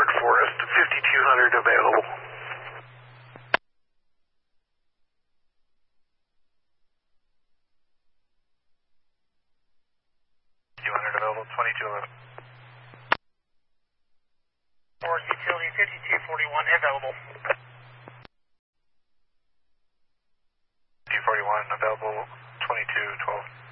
Wood Forest, 5200 available. 200 available, 2211. Or utility 5241 available. 241 available, 2212.